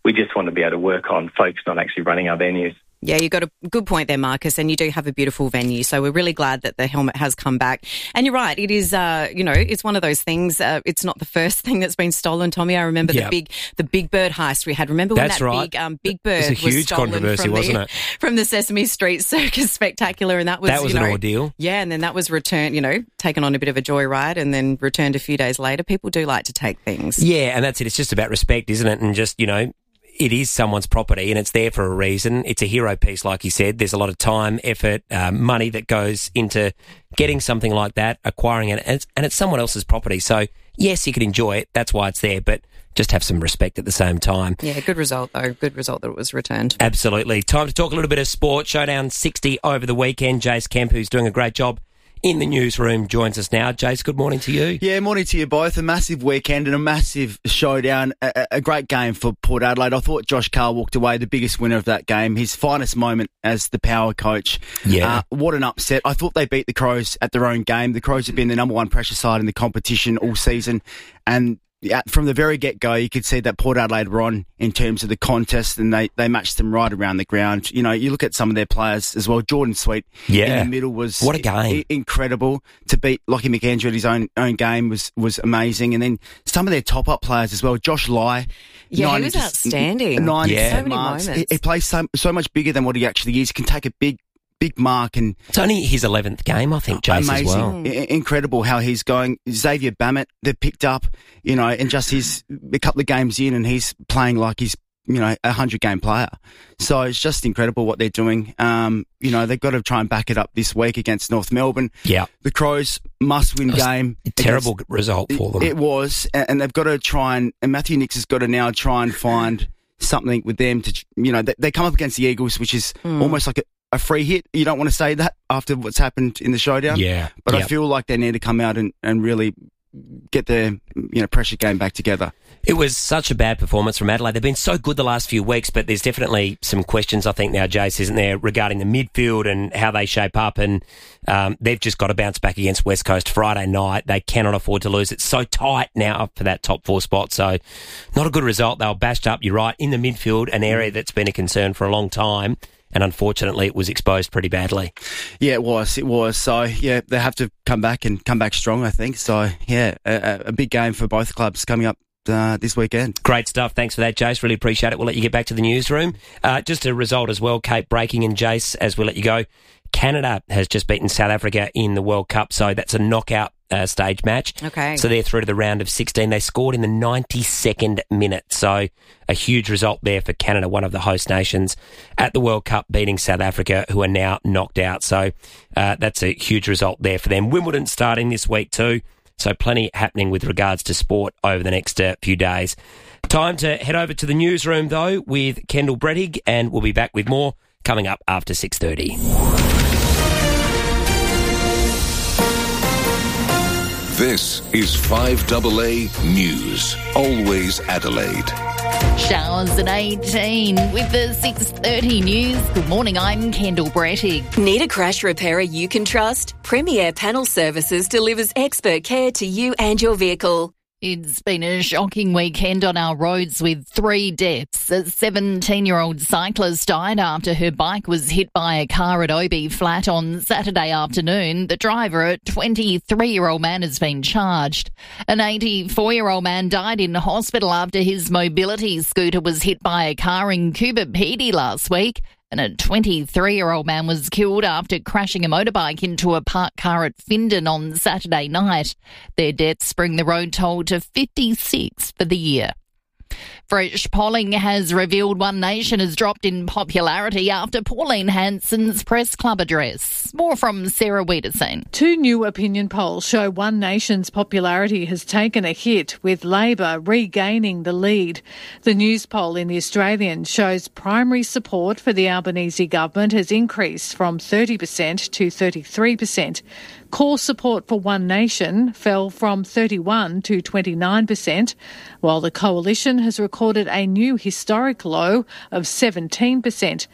we just want to be able to work on, focus on actually running our venues. Yeah, you got a good point there, Marcus, and you do have a beautiful venue. So we're really glad that the helmet has come back. And you're right, it is, it's one of those things. It's not the first thing that's been stolen, Tommy. I remember the Big Bird heist we had. Remember when Big Bird was huge stolen controversy, wasn't it? From the Sesame Street Circus Spectacular, and that was an ordeal. Yeah, and then that was returned, taken on a bit of a joyride and then returned a few days later. People do like to take things. Yeah, and that's it. It's just about respect, isn't it? And just, it is someone's property and it's there for a reason. It's a hero piece, like you said. There's a lot of time, effort, money that goes into getting something like that, acquiring it, and it's someone else's property. So, yes, you can enjoy it. That's why it's there, but just have some respect at the same time. Yeah, good result, though. Good result that it was returned. Absolutely. Time to talk a little bit of sport. Showdown 60 over the weekend. Jace Kemp, who's doing a great job in the newsroom, joins us now. Jace, good morning to you. Yeah, morning to you both. A massive weekend and a massive showdown. A great game for Port Adelaide. I thought Josh Carr walked away the biggest winner of that game. His finest moment as the power coach. Yeah. What an upset. I thought they beat the Crows at their own game. The Crows have been the number one pressure side in the competition all season. And from the very get-go, you could see that Port Adelaide were on in terms of the contest, and they matched them right around the ground. You look at some of their players as well. Jordan Sweet in the middle was what a game. Incredible. To beat Lockie McAndrew at his own game was amazing. And then some of their top-up players as well. Josh Lai. He was outstanding. So many moments. He plays so much bigger than what he actually is. He can take a big mark, and it's only his 11th game, I think, Jace, amazing. as well. Incredible how he's going. Xavier Bammett, they've picked up, and just he's a couple of games in and he's playing like he's, a 100-game player. So it's just incredible what they're doing. They've got to try and back it up this week against North Melbourne. Yeah. The Crows must-win game. Terrible result for them. It was, and they've got to try and Matthew Nicks has got to now try and find something with them to, they come up against the Eagles, which is almost like a free hit. You don't want to say that after what's happened in the showdown. Yeah. But I feel like they need to come out and really get their pressure game back together. It was such a bad performance from Adelaide. They've been so good the last few weeks, but there's definitely some questions, I think, now, Jace, isn't there, regarding the midfield and how they shape up, and they've just got to bounce back against West Coast Friday night. They cannot afford to lose. It's so tight now for that top four spot, so not a good result. They were bashed up, you're right, in the midfield, an area that's been a concern for a long time. And unfortunately, it was exposed pretty badly. Yeah, it was. So, yeah, they have to come back strong, I think. So, yeah, a big game for both clubs coming up this weekend. Great stuff. Thanks for that, Jace. Really appreciate it. We'll let you get back to the newsroom. Just a result as well, Kate, breaking in, Jace, as we let you go. Canada has just beaten South Africa in the World Cup, so that's a knockout stage match. Okay. So they're through to the round of 16. They scored in the 92nd minute, so a huge result there for Canada, one of the host nations at the World Cup, beating South Africa, who are now knocked out. So that's a huge result there for them. Wimbledon starting this week too, so plenty happening with regards to sport over the next few days. Time to head over to the newsroom, though, with Kendall Brettig, and we'll be back with more coming up after 6:30. This is 5AA News. Always Adelaide. Showers at 18 with the 6:30 news. Good morning, I'm Kendall Brettig. Need a crash repairer you can trust? Premier Panel Services delivers expert care to you and your vehicle. It's been a shocking weekend on our roads with 3 deaths. A 17-year-old cyclist died after her bike was hit by a car at Obi Flat on Saturday afternoon. The driver, a 23-year-old man, has been charged. An 84-year-old man died in hospital after his mobility scooter was hit by a car in Coober Pedy last week. And a 23-year-old man was killed after crashing a motorbike into a parked car at Findon on Saturday night. Their deaths bring the road toll to 56 for the year. Fresh polling has revealed One Nation has dropped in popularity after Pauline Hanson's press club address. More from Sarah Wiederseen. 2 new opinion polls show One Nation's popularity has taken a hit, with Labor regaining the lead. The news poll in The Australian shows primary support for the Albanese government has increased from 30% to 33%. Core support for One Nation fell from 31% to 29%, while the Coalition has recorded a new historic low of 17%.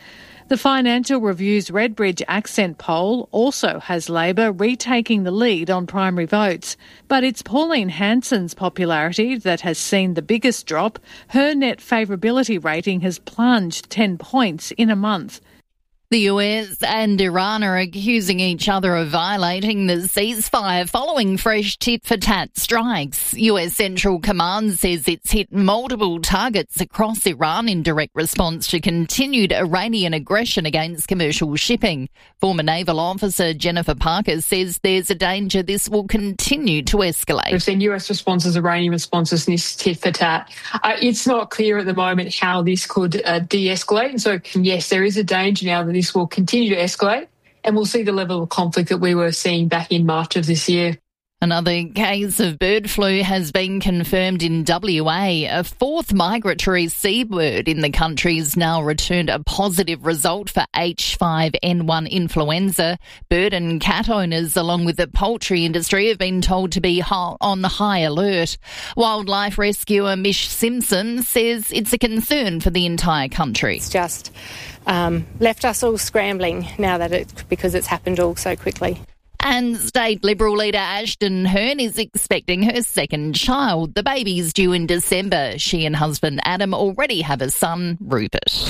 The Financial Review's Redbridge accent poll also has Labor retaking the lead on primary votes. But it's Pauline Hanson's popularity that has seen the biggest drop. Her net favourability rating has plunged 10 points in a month. The US and Iran are accusing each other of violating the ceasefire following fresh tit-for-tat strikes. US Central Command says it's hit multiple targets across Iran in direct response to continued Iranian aggression against commercial shipping. Former naval officer Jennifer Parker says there's a danger this will continue to escalate. We've seen US responses, Iranian responses, and this tit-for-tat. It's not clear at the moment how this could de-escalate. And so, yes, there is a danger now that this will continue to escalate, and we'll see the level of conflict that we were seeing back in March of this year. Another case of bird flu has been confirmed in WA. A fourth migratory seabird in the country has now returned a positive result for H5N1 influenza. Bird and cat owners, along with the poultry industry, have been told to be on high alert. Wildlife rescuer Mish Simpson says it's a concern for the entire country. It's just left us all scrambling now that because it's happened all so quickly. And State Liberal leader Ashton Hearn is expecting her second child. The baby's due in December. She and husband Adam already have a son, Rupert.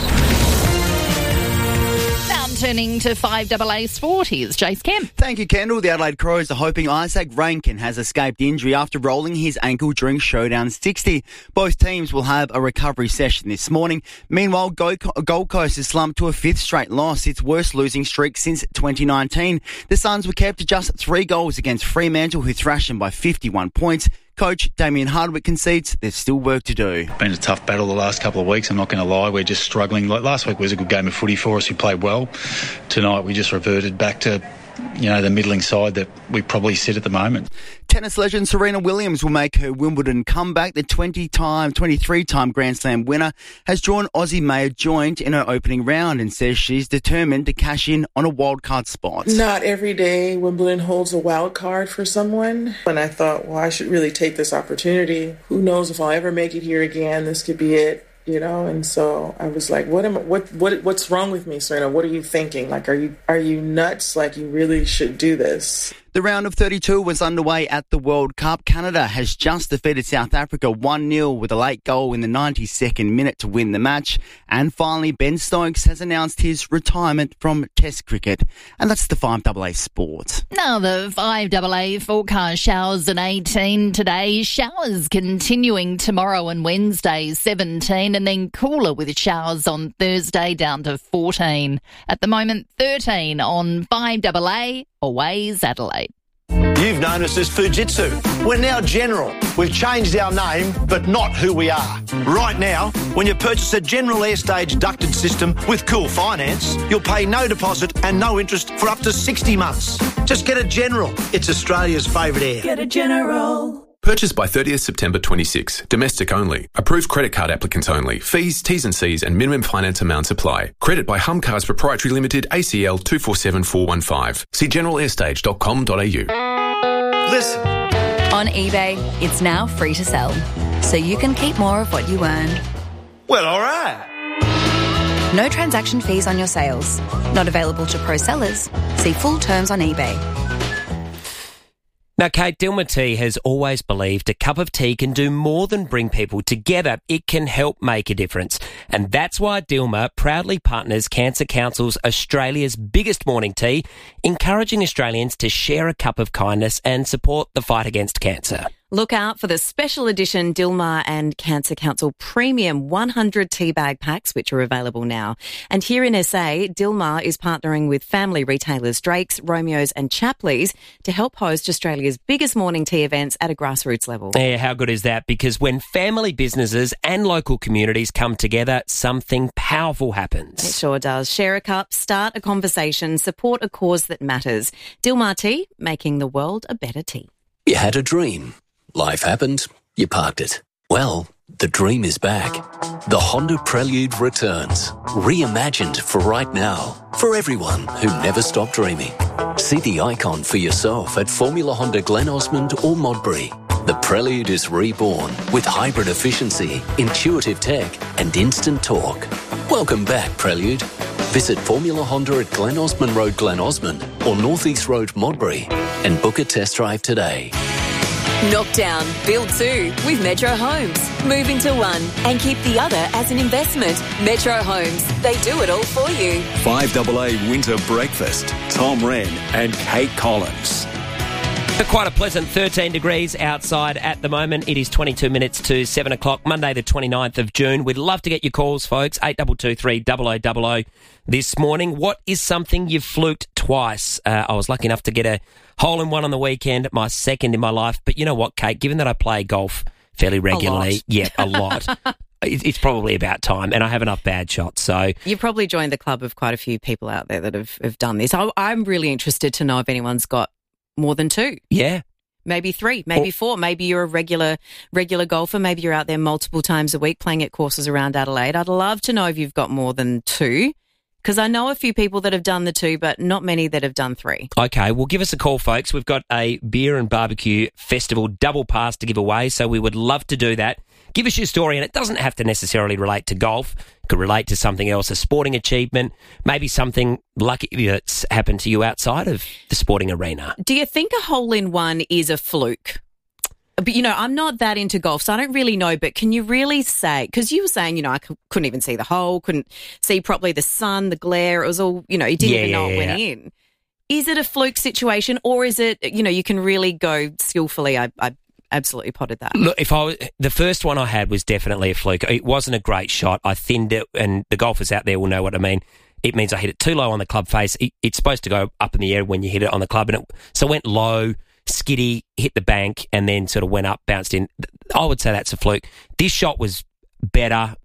Now turning to 5AA Sport, here's Jace Kemp. Thank you, Kendall. The Adelaide Crows are hoping Isaac Rankin has escaped injury after rolling his ankle during Showdown 60. Both teams will have a recovery session this morning. Meanwhile, Gold Coast has slumped to a fifth straight loss, its worst losing streak since 2019. The Suns were kept to just 3 goals against Fremantle, who thrashed them by 51 points. Coach Damien Hardwick concedes there's still work to do. Been a tough battle the last couple of weeks, I'm not going to lie. We're just struggling. Like last week was a good game of footy for us. We played well. Tonight we just reverted back to, the middling side that we probably sit at the moment. Tennis legend Serena Williams will make her Wimbledon comeback. The 23-time Grand Slam winner has drawn Aussie Maya Joint in her opening round and says she's determined to cash in on a wildcard spot. Not every day Wimbledon holds a wild card for someone. And I thought, well, I should really take this opportunity. Who knows if I'll ever make it here again? This could be it. And so I was like, what's wrong with me, Serena? What are you thinking? Like, are you nuts? Like, you really should do this. The round of 32 was underway at the World Cup. Canada has just defeated South Africa 1-0 with a late goal in the 92nd minute to win the match. And finally, Ben Stokes has announced his retirement from Test cricket. And that's the 5AA Sport. Now the 5AA forecast: showers at 18 today, showers continuing tomorrow and Wednesday 17, and then cooler with showers on Thursday down to 14. At the moment 13 on 5AA. Always Adelaide. You've known us as Fujitsu. We're now General. We've changed our name, but not who we are. Right now, when you purchase a General Airstage ducted system with Cool Finance, you'll pay no deposit and no interest for up to 60 months. Just get a General. It's Australia's favourite air. Get a General. Purchased by 30th September 26. Domestic only. Approved credit card applicants only. Fees, T's and C's and minimum finance amounts apply. Credit by Humcars Proprietary Limited, ACL 247415. See generalairStage.com.au. Listen. On eBay, it's now free to sell, so you can keep more of what you earn. Well, all right. No transaction fees on your sales. Not available to pro sellers. See full terms on eBay. Now, Kate, Dilmah Tea has always believed a cup of tea can do more than bring people together. It can help make a difference. And that's why Dilmah proudly partners Cancer Council's Australia's biggest morning tea, encouraging Australians to share a cup of kindness and support the fight against cancer. Look out for the special edition Dilmah and Cancer Council Premium 100 tea bag packs, which are available now. And here in SA, Dilmah is partnering with family retailers Drake's, Romeo's and Chapley's to help host Australia's biggest morning tea events at a grassroots level. Yeah, how good is that? Because when family businesses and local communities come together, something powerful happens. It sure does. Share a cup, start a conversation, support a cause that matters. Dilmah Tea, making the world a better tea. You had a dream. Life happened, you parked it. Well, the dream is back. The Honda Prelude returns, reimagined for right now, for everyone who never stopped dreaming. See the icon for yourself at Formula Honda Glen Osmond or Modbury. The Prelude is reborn with hybrid efficiency, intuitive tech and instant torque. Welcome back, Prelude. Visit Formula Honda at Glen Osmond Road, Glen Osmond, or North East Road, Modbury, and book a test drive today. Knock down, build two with Metro Homes. Move into one and keep the other as an investment. Metro Homes, they do it all for you. 5AA Winter Breakfast. Tom Wren and Kate Collins. Quite a pleasant 13 degrees outside at the moment. It is 22 minutes to 7 o'clock, Monday the 29th of June. We'd love to get your calls, folks. 8223 0000 this morning. What is something you've fluked twice? I was lucky enough to get a hole-in-one on the weekend, my second in my life. But you know what, Kate? Given that I play golf fairly regularly, a lot. It's probably about time, and I have enough bad shots. So you've probably joined the club of quite a few people out there that have done this. I'm really interested to know if anyone's got more than two. Yeah. Maybe three, maybe four. Maybe you're a regular golfer. Maybe you're out there multiple times a week playing at courses around Adelaide. I'd love to know if you've got more than two, because I know a few people that have done the two, but not many that have done three. Okay, well, give us a call, folks. We've got a beer and barbecue festival double pass to give away, so we would love to do that. Give us your story, and it doesn't have to necessarily relate to golf. It could relate to something else, a sporting achievement, maybe something lucky that's happened to you outside of the sporting arena. Do you think a hole-in-one is a fluke? But, I'm not that into golf, so I don't really know, but can you really say, because you were saying, I couldn't even see the hole, couldn't see properly the sun, the glare, it was all, you didn't even know it went in. Is it a fluke situation, or is it, you can really go skillfully, I absolutely potted that. Look, the first one I had was definitely a fluke. It wasn't a great shot. I thinned it, and the golfers out there will know what I mean. It means I hit it too low on the club face. It's supposed to go up in the air when you hit it on the club, and so it went low, skiddy, hit the bank, and then sort of went up, bounced in. I would say that's a fluke. This shot was better.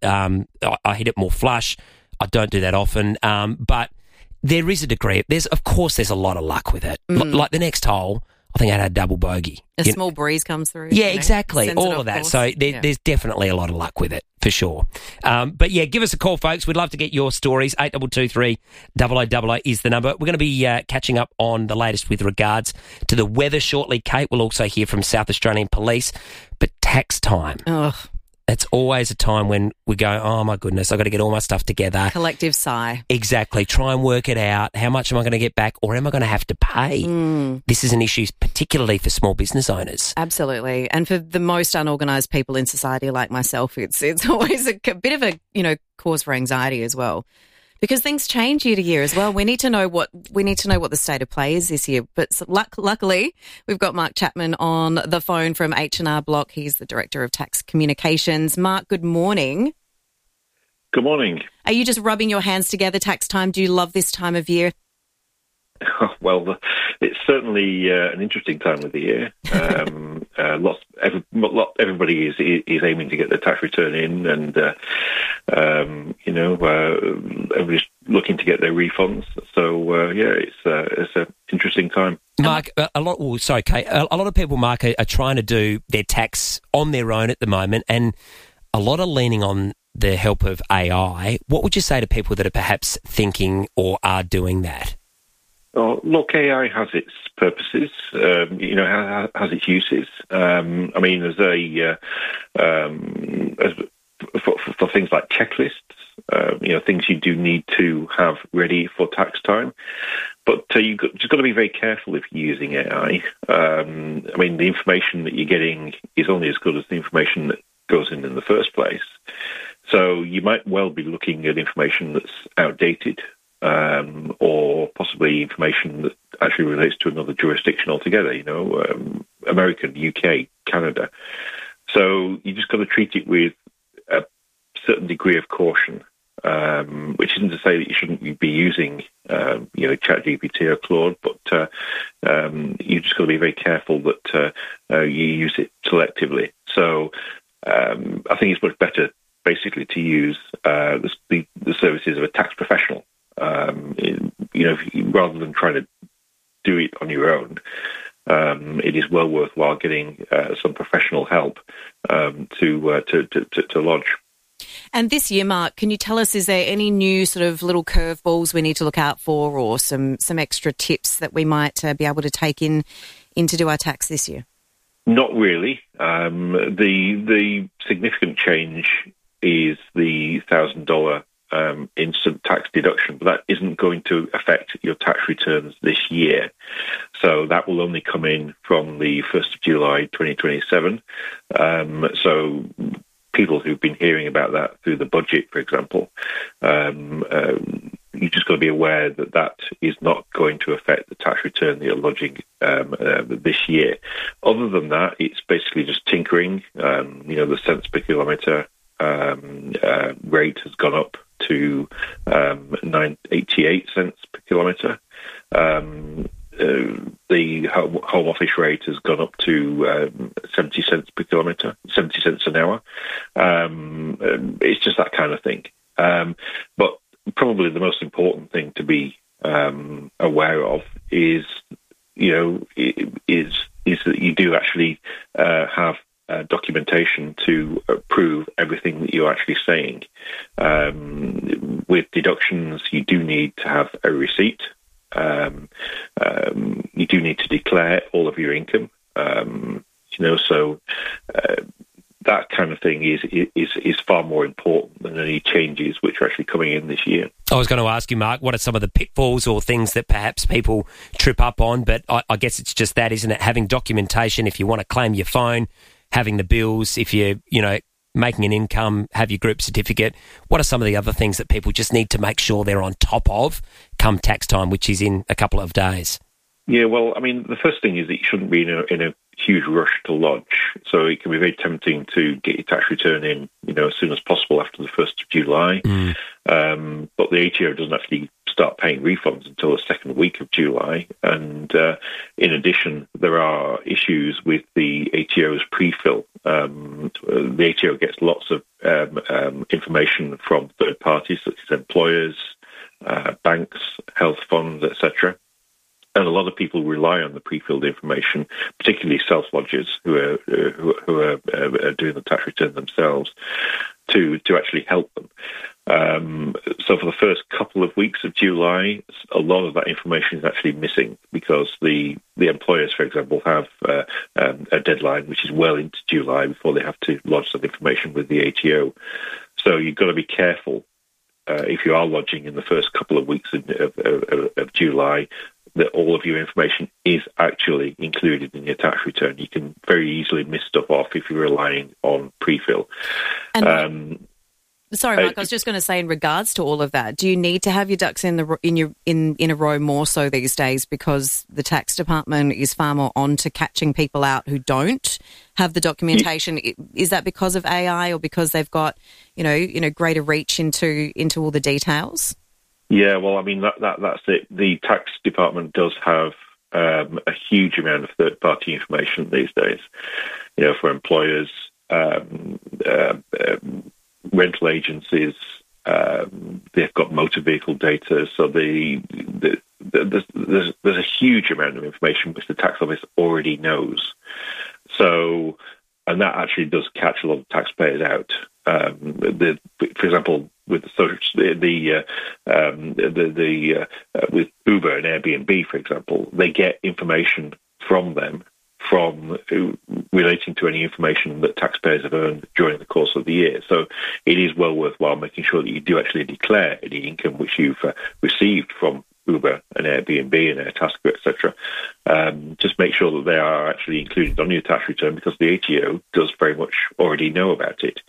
I hit it more flush. I don't do that often, but there is a degree. There's a lot of luck with it. Like the next hole, I think I had a double bogey. A small breeze comes through. Yeah, exactly. All of that. Course. So there's definitely a lot of luck with it, for sure. But yeah, give us a call, folks. We'd love to get your stories. 8223 0000 is the number. We're going to be catching up on the latest with regards to the weather shortly, Kate. We'll also hear from South Australian Police. But tax time. Ugh. It's always a time when we go, oh, my goodness, I've got to get all my stuff together. Collective sigh. Exactly. Try and work it out. How much am I going to get back, or am I going to have to pay? This is an issue particularly for small business owners. Absolutely. And for the most unorganised people in society like myself, it's always a bit of a, cause for anxiety as well. Because things change year to year as well. We need to know what the state of play is this year. But luckily, we've got Mark Chapman on the phone from H&R Block. He's the Director of Tax Communications. Mark, good morning. Good morning. Are you just rubbing your hands together tax time? Do you love this time of year? Well, it's certainly an interesting time of the year. Everybody is aiming to get their tax return in, and everybody's looking to get their refunds. So it's an interesting time. Mark, Kate. A lot of people, Mark, are trying to do their tax on their own at the moment, and a lot are leaning on the help of AI. What would you say to people that are perhaps thinking or are doing that? Oh, look, AI has its purposes, has its uses. For things like checklists, things you do need to have ready for tax time. But you've just got to be very careful if you're using AI. The information that you're getting is only as good as the information that goes in the first place. So you might well be looking at information that's outdated, or possibly information that actually relates to another jurisdiction altogether, American, UK, Canada. So you just got to treat it with a certain degree of caution, which isn't to say that you shouldn't be using, ChatGPT or Claude, but you just got to be very careful that you use it selectively. So I think it's much better, basically, to use the services of a tax professional. Rather than trying to do it on your own, it is well worthwhile getting some professional help to lodge. And this year, Mark, can you tell us, is there any new sort of little curveballs we need to look out for, or some extra tips that we might be able to take in to do our tax this year? Not really. The significant change is the $1,000 instant tax deduction, but that isn't going to affect your tax returns this year. So that will only come in from the 1st of July 2027. So people who've been hearing about that through the budget, for example, you just got to be aware that that is not going to affect the tax return that you're lodging this year. Other than that, it's basically just tinkering. The cents per kilometre rate has gone up to 9.88 cents per kilometre. The Home Office rate has gone up to 70 cents per kilometre, 70 cents an hour. It's just that kind of thing. But probably the most important thing to be aware of is that you do actually have documentation to prove everything that you're actually saying. With deductions, you do need to have a receipt. You do need to declare all of your income. So that kind of thing is far more important than any changes which are actually coming in this year. I was going to ask you, Mark, what are some of the pitfalls or things that perhaps people trip up on? But I guess it's just that, isn't it? Having documentation if you want to claim your phone, having the bills, if you're, making an income, have your group certificate. What are some of the other things that people just need to make sure they're on top of come tax time, which is in a couple of days? Yeah, well, I mean, the first thing is that you shouldn't be in a huge rush to lodge. So it can be very tempting to get your tax return in, as soon as possible after the 1st of July. But the ATO doesn't actually start paying refunds until the second week of July. And in addition, there are issues with the ATO's pre-fill. The ATO gets lots of information from third parties such as employers, banks, health funds, etc. And a lot of people rely on the pre-filled information, particularly self-lodgers who are doing the tax return themselves, to actually help them. So for the first couple of weeks of July, a lot of that information is actually missing because the employers, for example, have a deadline which is well into July before they have to lodge that information with the ATO. So you've got to be careful if you are lodging in the first couple of weeks of July, that all of your information is actually included in your tax return. You can very easily miss stuff off if you're relying on pre-fill. Sorry, Mark, I was just going to say, in regards to all of that, do you need to have your ducks in a row more so these days because the tax department is far more on to catching people out who don't have the documentation? Is that because of AI or because they've got greater reach into all the details? Yeah, well, I mean, that's it. The tax department does have a huge amount of third-party information these days, for employers, rental agencies. They've got motor vehicle data, so there's a huge amount of information which the tax office already knows. So, and that actually does catch a lot of taxpayers out. For example, with with Uber and Airbnb, for example, they get information from them relating to any information that taxpayers have earned during the course of the year. So it is well worthwhile making sure that you do actually declare any income which you've received from Uber and Airbnb and Airtasker, etc. Just make sure that they are actually included on your tax return because the ATO does very much already know about it.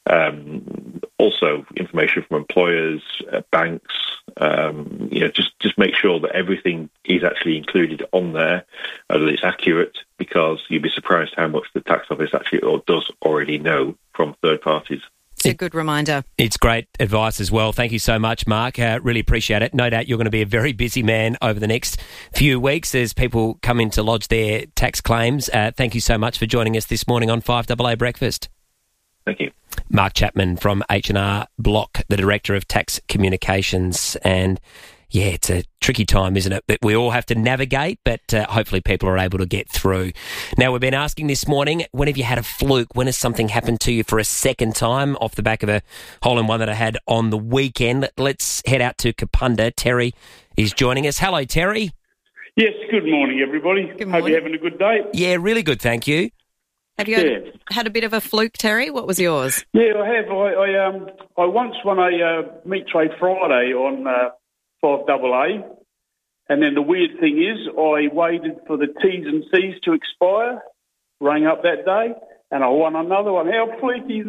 Also, information from employers, banks, just make sure that everything is actually included on there, that it's accurate, because you'd be surprised how much the tax office actually does already know from third parties. It's a good reminder. It's great advice as well. Thank you so much, Mark. Really appreciate it. No doubt you're going to be a very busy man over the next few weeks as people come in to lodge their tax claims. Thank you so much for joining us this morning on 5AA Breakfast. Thank you. Mark Chapman from H&R Block, the Director of Tax Communications. And yeah, it's a tricky time, isn't it, that we all have to navigate, but hopefully people are able to get through. Now, we've been asking this morning, when have you had a fluke? When has something happened to you for a second time off the back of a hole-in-one that I had on the weekend? Let's head out to Kapunda. Terry is joining us. Hello, Terry. Yes, good morning, everybody. Good morning. Hope you're having a good day. Yeah, really good, thank you. Have you had a bit of a fluke, Terry? What was yours? Yeah, I have. I once won a Meat Trade Friday on 5AA, and then the weird thing is I waited for the T's and C's to expire, rang up that day, and I won another one. How fluky is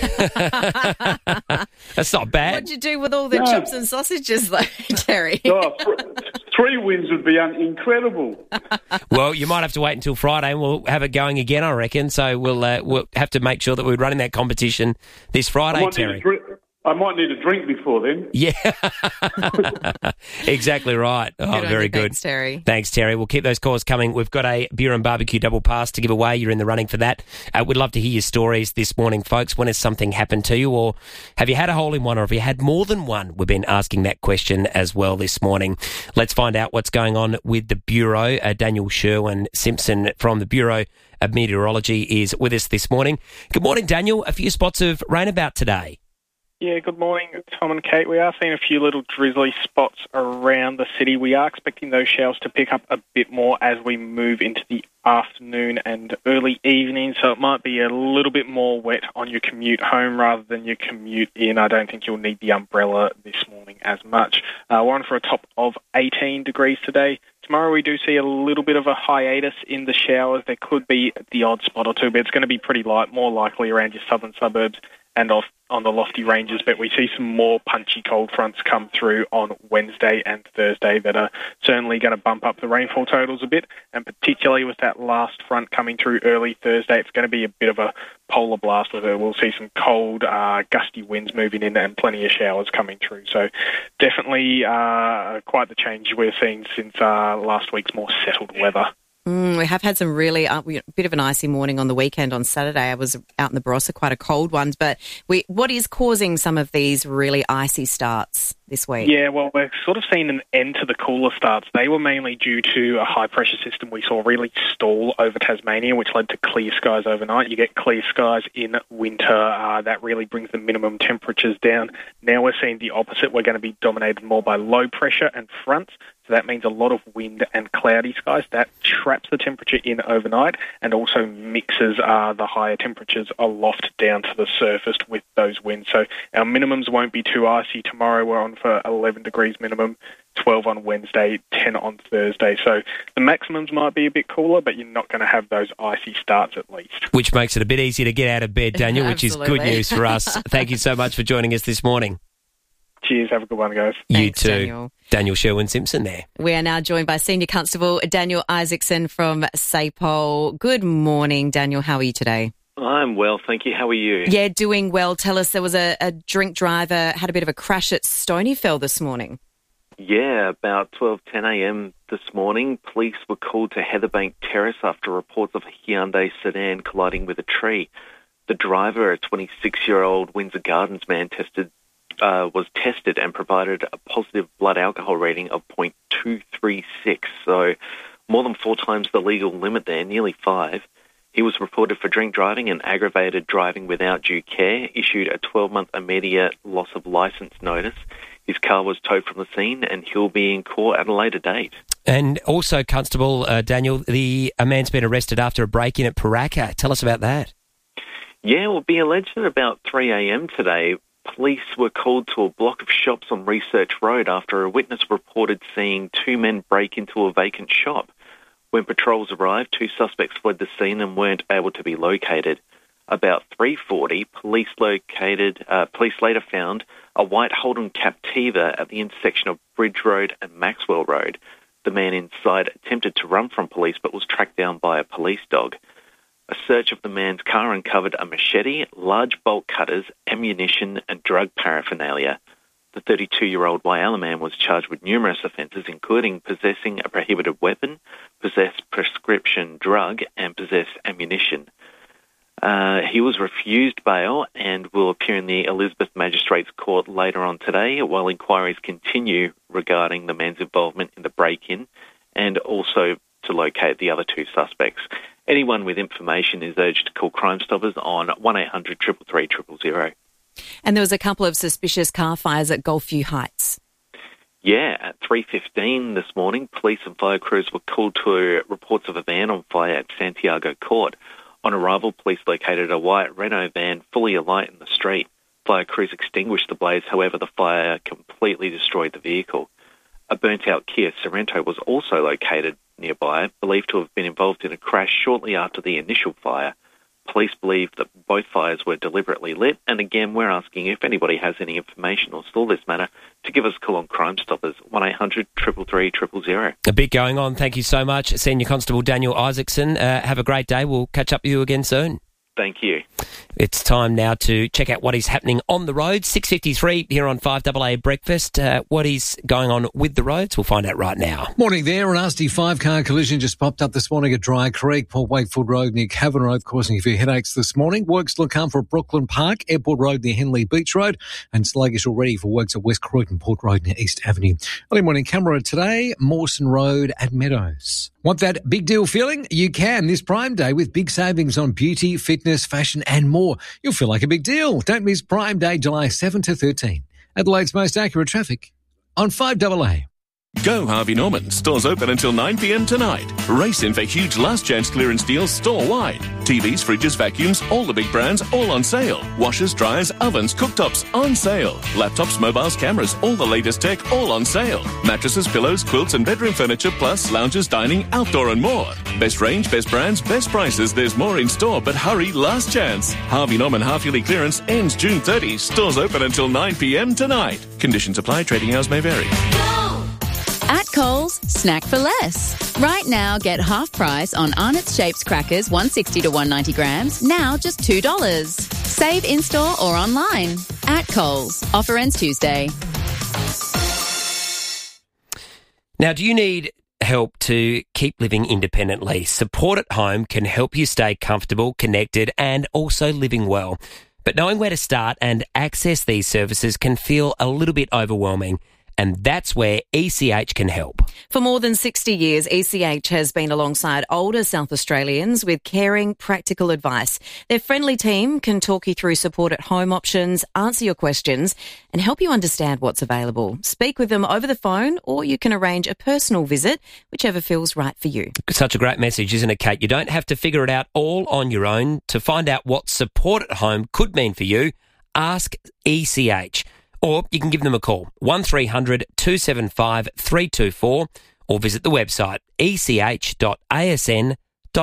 that? That's not bad. What'd you do with all the chops and sausages, though, Terry? Oh, 3 wins would be incredible. Well, you might have to wait until Friday and we'll have it going again, I reckon. So we'll have to make sure that we're running that competition this Friday, Terry. I might need a drink before then. Yeah, exactly right. Oh, very good. Thanks, Terry. Thanks, Terry. We'll keep those calls coming. We've got a beer and barbecue double pass to give away. You're in the running for that. We'd love to hear your stories this morning, folks. When has something happened to you, or have you had a hole-in-one, or have you had more than one? We've been asking that question as well this morning. Let's find out what's going on with the Bureau. Daniel Sherwin-Simpson from the Bureau of Meteorology is with us this morning. Good morning, Daniel. A few spots of rain about today. Yeah, good morning, Tom and Kate. We are seeing a few little drizzly spots around the city. We are expecting those showers to pick up a bit more as we move into the afternoon and early evening, so it might be a little bit more wet on your commute home rather than your commute in. I don't think you'll need the umbrella this morning as much. We're on for a top of 18 degrees today. Tomorrow we do see a little bit of a hiatus in the showers. There could be the odd spot or two, but it's going to be pretty light, more likely around your southern suburbs and off on the lofty ranges, but we see some more punchy cold fronts come through on Wednesday and Thursday that are certainly going to bump up the rainfall totals a bit, and particularly with that last front coming through early Thursday, it's going to be a bit of a polar blast with it. We'll see some cold, gusty winds moving in and plenty of showers coming through. So definitely quite the change we're seeing since last week's more settled weather. We have had some really bit of an icy morning on the weekend. On Saturday, I was out in the Barossa, quite a cold one. But what is causing some of these really icy starts this week? Yeah, well, we're sort of seeing an end to the cooler starts. They were mainly due to a high-pressure system we saw really stall over Tasmania, which led to clear skies overnight. You get clear skies in winter. That really brings the minimum temperatures down. Now we're seeing the opposite. We're going to be dominated more by low pressure and fronts. So that means a lot of wind and cloudy skies. That traps the temperature in overnight and also mixes the higher temperatures aloft down to the surface with those winds. So our minimums won't be too icy. Tomorrow we're on for 11 degrees minimum, 12 on Wednesday, 10 on Thursday. So the maximums might be a bit cooler, but you're not going to have those icy starts at least. Which makes it a bit easier to get out of bed, Daniel, which is good news for us. Thank you so much for joining us this morning. Cheers. Have a good one, guys. Thanks, you too. Daniel Sherwin-Simpson there. We are now joined by Senior Constable Daniel Isaacson from SAPOL. Good morning, Daniel. How are you today? I'm well, thank you. How are you? Yeah, doing well. Tell us, there was a drink driver, had a bit of a crash at Stonyfell this morning. Yeah, about 12:10 a.m. this morning, police were called to Heatherbank Terrace after reports of a Hyundai sedan colliding with a tree. The driver, a 26-year-old Windsor Gardens man, was tested and provided a positive blood alcohol rating of 0.236, so more than 4 times the legal limit there, nearly 5. He was reported for drink driving and aggravated driving without due care, issued a 12-month immediate loss of licence notice. His car was towed from the scene and he'll be in court at a later date. And also, Constable Daniel, a man's been arrested after a break-in at Paraka. Tell us about that. Yeah, well, be alleged at about 3 a.m. today, police were called to a block of shops on Research Road after a witness reported seeing 2 men break into a vacant shop. When patrols arrived, 2 suspects fled the scene and weren't able to be located. About 3:40, police later found a white Holden Captiva at the intersection of Bridge Road and Maxwell Road. The man inside attempted to run from police but was tracked down by a police dog. A search of the man's car uncovered a machete, large bolt cutters, ammunition and drug paraphernalia. The 32-year-old Whyalla man was charged with numerous offences, including possessing a prohibited weapon, possess prescription drug and possess ammunition. He was refused bail and will appear in the Elizabeth Magistrates Court later on today while inquiries continue regarding the man's involvement in the break-in and also to locate the other 2 suspects. Anyone with information is urged to call Crime Stoppers on 1800 333 000. And there was a couple of suspicious car fires at Gulfview Heights. Yeah, at 3:15 this morning, police and fire crews were called to reports of a van on fire at Santiago Court. On arrival, police located a white Renault van fully alight in the street. Fire crews extinguished the blaze, however, the fire completely destroyed the vehicle. A burnt-out Kia Sorento was also located nearby, believed to have been involved in a crash shortly after the initial fire. Police believe that both fires were deliberately lit, and again, we're asking if anybody has any information or saw this matter to give us a call on Crime Stoppers, 1800 333 000. A bit going on. Thank you so much, Senior Constable Daniel Isaacson. Have a great day. We'll catch up with you again soon. Thank you. It's time now to check out what is happening on the roads. 6:53 here on 5AA Breakfast. What is going on with the roads? We'll find out right now. Morning there. A nasty 5-car collision just popped up this morning at Dry Creek, Port Wakefield Road near Cavan Road, causing a few headaches this morning. Works look come for Brooklyn Park, Airport Road near Henley Beach Road, and sluggish already for works at West Croydon Port Road near East Avenue. Early morning Canberra today, Mawson Road at Meadows. Want that big deal feeling? You can this Prime Day with big savings on beauty, fitness, fashion and more. You'll feel like a big deal. Don't miss Prime Day, July 7 to 13. Adelaide's most accurate traffic on 5AA. Go Harvey Norman. Stores open until 9 p.m. tonight. Race in for huge last chance clearance deals store-wide. TVs, fridges, vacuums, all the big brands, all on sale. Washers, dryers, ovens, cooktops, on sale. Laptops, mobiles, cameras, all the latest tech, all on sale. Mattresses, pillows, quilts and bedroom furniture, plus lounges, dining, outdoor and more. Best range, best brands, best prices. There's more in store, but hurry, last chance. Harvey Norman half-yearly clearance ends June 30. Stores open until 9 p.m. tonight. Conditions apply. Trading hours may vary. At Coles, snack for less. Right now, get half price on Arnott's Shapes crackers, 160 to 190 grams, now just $2. Save in-store or online. At Coles. Offer ends Tuesday. Now, do you need help to keep living independently? Support at Home can help you stay comfortable, connected, and also living well. But knowing where to start and access these services can feel a little bit overwhelming. And that's where ECH can help. For more than 60 years, ECH has been alongside older South Australians with caring, practical advice. Their friendly team can talk you through support at home options, answer your questions, and help you understand what's available. Speak with them over the phone, or you can arrange a personal visit, whichever feels right for you. Such a great message, isn't it, Kate? You don't have to figure it out all on your own. To find out what support at home could mean for you, ask ECH. Or you can give them a call, 1300 275 324, or visit the website ech.asn.au.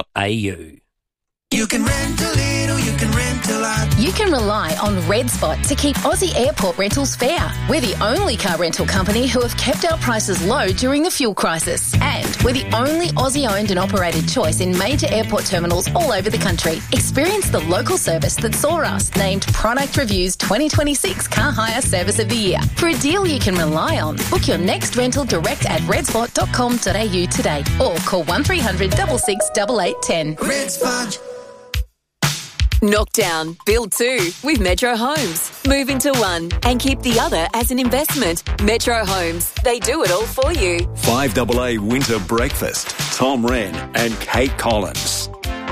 You can rent a little, you can rent a lot. You can rely on Red Spot to keep Aussie airport rentals fair. We're the only car rental company who have kept our prices low during the fuel crisis. And we're the only Aussie-owned and operated choice in major airport terminals all over the country. Experience the local service that saw us named Product Review's 2026 Car Hire Service of the Year. For a deal you can rely on, book your next rental direct at redspot.com.au today or call 1300 66 8810. Red Spot. Knock down, build two with Metro Homes. Move into one and keep the other as an investment. Metro Homes, they do it all for you. 5AA Winter Breakfast. Tom Wren and Kate Collins.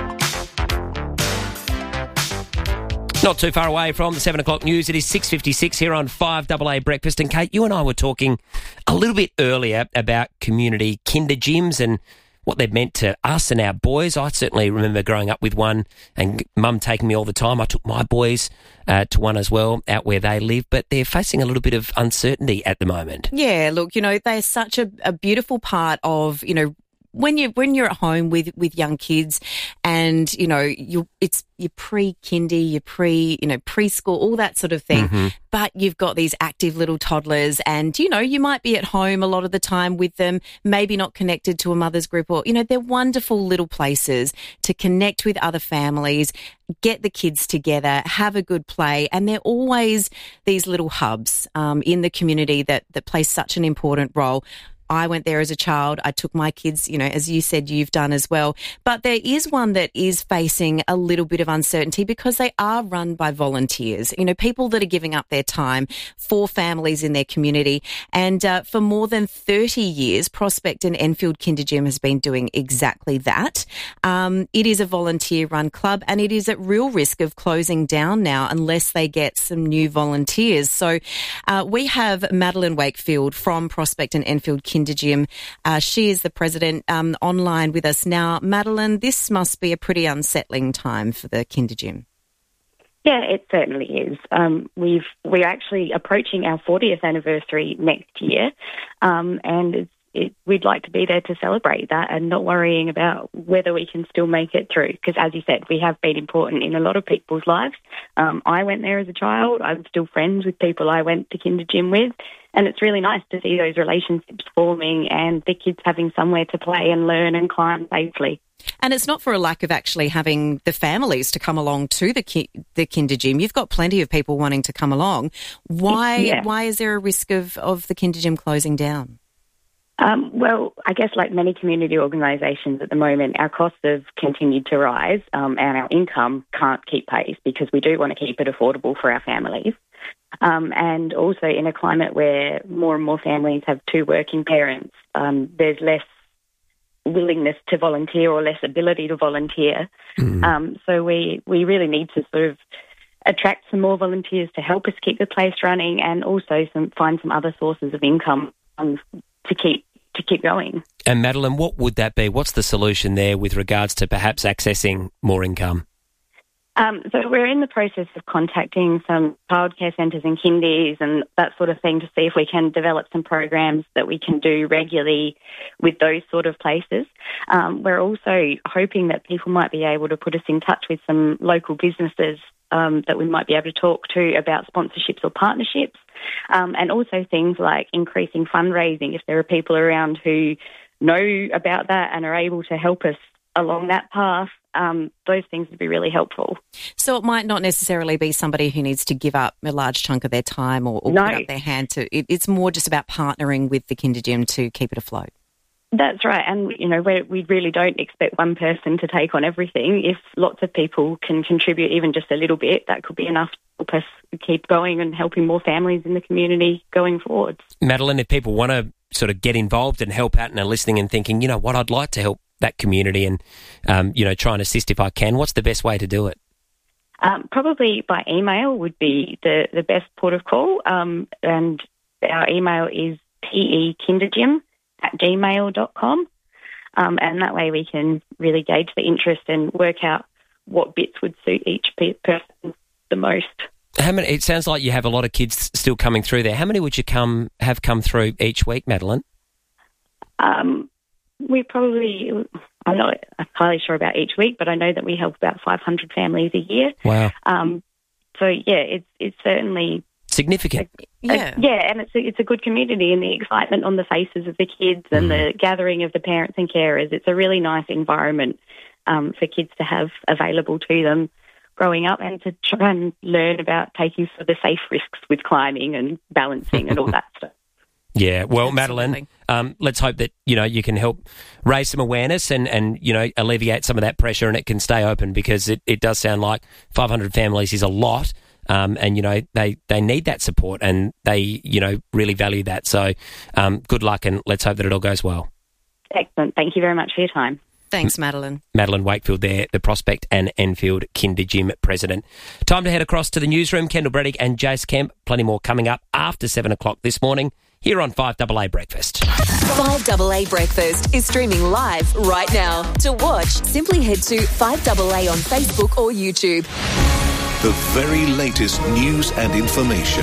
Not too far away from the 7 o'clock news. It is 6:56 here on 5AA Breakfast. And Kate, you and I were talking a little bit earlier about community kinder gyms and what they've meant to us and our boys. I certainly remember growing up with one and Mum taking me all the time. I took my boys to one as well out where they live, but they're facing a little bit of uncertainty at the moment. Yeah, look, they're such a beautiful part of, when you're at home with young kids and, you're pre-kindy, you're preschool, all that sort of thing. Mm-hmm. But you've got these active little toddlers and, you might be at home a lot of the time with them, maybe not connected to a mother's group or, they're wonderful little places to connect with other families, get the kids together, have a good play. And they're always these little hubs in the community that play such an important role. I went there as a child. I took my kids, as you said, you've done as well. But there is one that is facing a little bit of uncertainty because they are run by volunteers, people that are giving up their time for families in their community. And for more than 30 years, Prospect and Enfield Kinder Gym has been doing exactly that. It is a volunteer-run club and it is at real risk of closing down now unless they get some new volunteers. So we have Madeline Wakefield from Prospect and Enfield Kinder Kinder Gym. She is the president online with us now. Madeline, this must be a pretty unsettling time for the Kinder Gym. Yeah, it certainly is. We're actually approaching our 40th anniversary next year, and we'd like to be there to celebrate that and not worrying about whether we can still make it through. Because, as you said, we have been important in a lot of people's lives. I went there as a child. I'm still friends with people I went to Kinder Gym with, and it's really nice to see those relationships forming and the kids having somewhere to play and learn and climb safely. And it's not for a lack of actually having the families to come along to the Kinder Gym. You've got plenty of people wanting to come along. Why is there a risk of the Kinder Gym closing down? Well, I guess like many community organisations at the moment, our costs have continued to rise and our income can't keep pace because we do want to keep it affordable for our families. And also in a climate where more and more families have two working parents, there's less willingness to volunteer or less ability to volunteer. So we really need to sort of attract some more volunteers to help us keep the place running and also find some other sources of income to keep going. And Madeline, what would that be? What's the solution there with regards to perhaps accessing more income? So we're in the process of contacting some childcare centres and kindies and that sort of thing to see if we can develop some programs that we can do regularly with those sort of places. We're also hoping that people might be able to put us in touch with some local businesses that we might be able to talk to about sponsorships or partnerships, and also things like increasing fundraising if there are people around who know about that and are able to help us along that path. Those things would be really helpful. So it might not necessarily be somebody who needs to give up a large chunk of their time or put up their hand to it. It's more just about partnering with the Kinder Gym to keep it afloat. That's right. And, you know, we really don't expect one person to take on everything. If lots of people can contribute even just a little bit, that could be enough to help us keep going and helping more families in the community going forward. Madeline, if people want to sort of get involved and help out and are listening and thinking, you know what, I'd like to help that community and, try and assist if I can, what's the best way to do it? Probably by email would be the best port of call. And our email is pekindergym@gmail.com. And that way we can really gauge the interest and work out what bits would suit each person the most. How many? It sounds like you have a lot of kids still coming through there. How many would you have come through each week, Madeline? I'm not entirely sure about each week, but I know that we help about 500 families a year. Wow. It's certainly significant. And it's a good community, and the excitement on the faces of the kids and the gathering of the parents and carers. It's a really nice environment for kids to have available to them growing up and to try and learn about taking sort of the safe risks with climbing and balancing and all that stuff. Yeah, well, Madeline, let's hope that, you can help raise some awareness and alleviate some of that pressure and it can stay open because it does sound like 500 families is a lot and, they need that support and they, really value that. So good luck and let's hope that it all goes well. Excellent. Thank you very much for your time. Thanks, Madeline. Madeline Wakefield there, the Prospect and Enfield Kinder Gym president. Time to head across to the newsroom. Kendall Breddick and Jace Kemp. Plenty more coming up after 7 o'clock this morning here on 5AA Breakfast. 5AA Breakfast is streaming live right now. To watch, simply head to 5AA on Facebook or YouTube. The very latest news and information.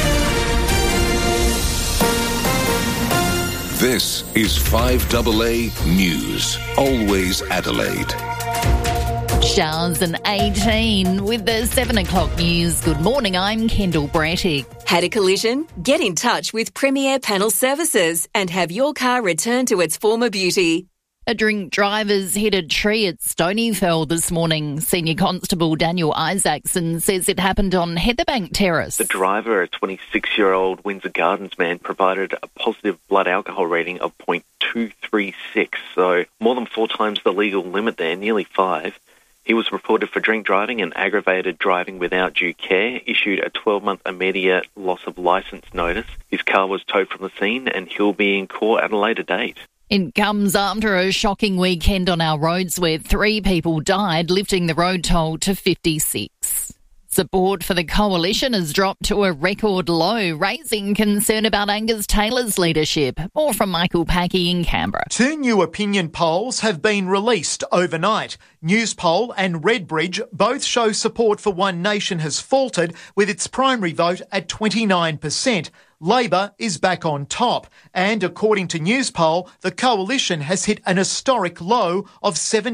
This is 5AA News, always Adelaide. Showers and 18 with the 7 o'clock news. Good morning, I'm Kendall Brettick. Had a collision? Get in touch with Premier Panel Services and have your car returned to its former beauty. A drink driver's hit a tree at Stonyfell this morning. Senior Constable Daniel Isaacson says it happened on Heatherbank Terrace. The driver, a 26-year-old Windsor Gardens man, provided a positive blood alcohol reading of 0.236, so more than 4 times the legal limit there, nearly 5. He was reported for drink driving and aggravated driving without due care, issued a 12-month immediate loss of licence notice. His car was towed from the scene and he'll be in court at a later date. It comes after a shocking weekend on our roads where 3 people died, lifting the road toll to 56. Support for the coalition has dropped to a record low, raising concern about Angus Taylor's leadership. More from Michael Packey in Canberra. 2 new opinion polls have been released overnight. Newspoll and Redbridge both show support for One Nation has faltered, with its primary vote at 29%. Labor is back on top, and according to Newspoll, the coalition has hit an historic low of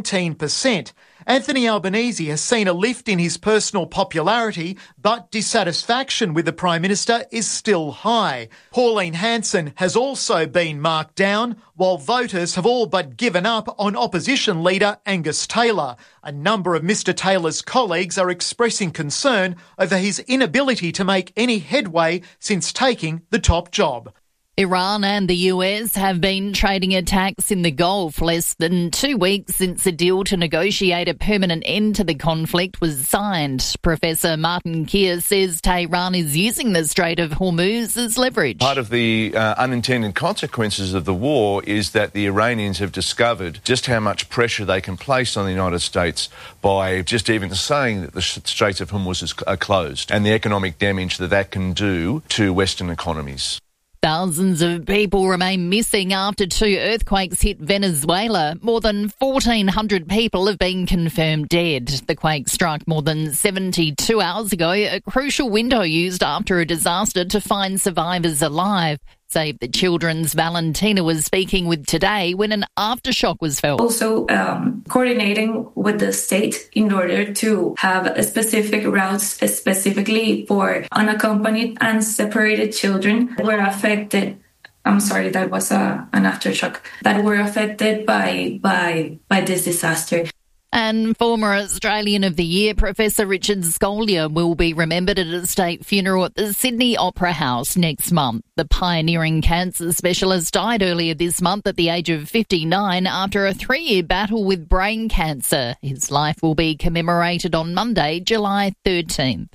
17%. Anthony Albanese has seen a lift in his personal popularity, but dissatisfaction with the Prime Minister is still high. Pauline Hanson has also been marked down, while voters have all but given up on opposition leader Angus Taylor. A number of Mr Taylor's colleagues are expressing concern over his inability to make any headway since taking the top job. Iran and the US have been trading attacks in the Gulf less than 2 weeks since a deal to negotiate a permanent end to the conflict was signed. Professor Martin Keir says Tehran is using the Strait of Hormuz as leverage. Part of the unintended consequences of the war is that the Iranians have discovered just how much pressure they can place on the United States by just even saying that the Straits of Hormuz are closed, and the economic damage that can do to Western economies. Thousands of people remain missing after 2 earthquakes hit Venezuela. More than 1,400 people have been confirmed dead. The quake struck more than 72 hours ago, a crucial window used after a disaster to find survivors alive. Save the Children's Valentina was speaking with Today when an aftershock was felt. Also coordinating with the state in order to have a specific routes specifically for unaccompanied and separated children who were affected. I'm sorry, that was an aftershock that were affected by this disaster. And former Australian of the Year, Professor Richard Scolyer, will be remembered at a state funeral at the Sydney Opera House next month. The pioneering cancer specialist died earlier this month at the age of 59 after a 3-year battle with brain cancer. His life will be commemorated on Monday, July 13th.